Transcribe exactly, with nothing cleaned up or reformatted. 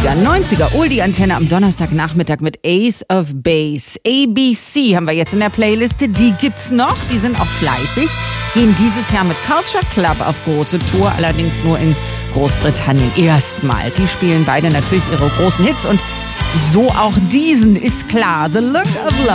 achtziger, neunziger Oldie-Antenne am Donnerstagnachmittag mit Ace of Base. A B C haben wir jetzt in der Playliste. Die gibt's noch, die sind auch fleißig. Gehen dieses Jahr mit Culture Club auf große Tour, allerdings nur in Großbritannien erstmal. Die spielen beide natürlich ihre großen Hits und so auch diesen, ist klar. The Look of Love.